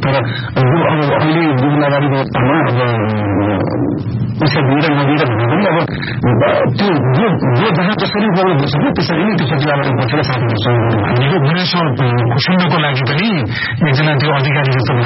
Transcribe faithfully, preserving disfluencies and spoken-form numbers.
तर अब अहिले जिल्लाबारीको तहमा अब पैसा दिएर नदिएर भन्दा पनि अब त्यो जो जहाँ जसरी उपलब्ध हुन्छ त्यसरी नै त्यो सचिवालयमा बसेर साथीहरू सहयोग गर्नु भनेको गुनासो सुन्नको लागि पनि एकजना त्यो अधिकारी जस्तो